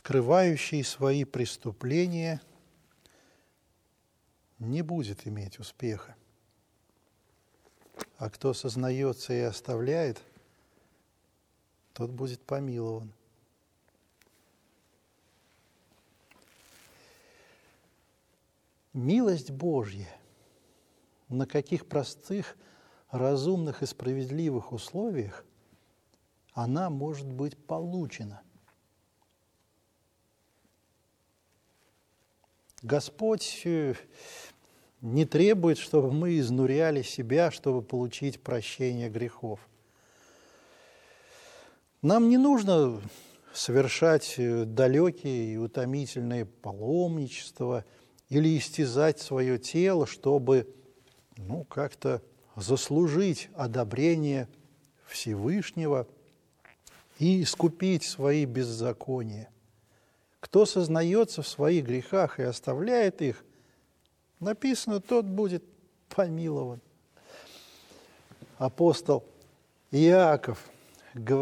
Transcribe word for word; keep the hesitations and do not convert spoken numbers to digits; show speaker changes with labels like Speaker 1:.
Speaker 1: скрывающий свои преступления, не будет иметь успеха. А кто сознается и оставляет, тот будет помилован. Милость Божья, на каких простых, разумных и справедливых условиях она может быть получена. Господь не требует, чтобы мы изнуряли себя, чтобы получить прощение грехов. Нам не нужно совершать далекие и утомительные паломничества или истязать свое тело, чтобы ну, как-то заслужить одобрение Всевышнего и искупить свои беззакония. Кто сознается в своих грехах и оставляет их, написано, тот будет помилован. Апостол Иаков говорит,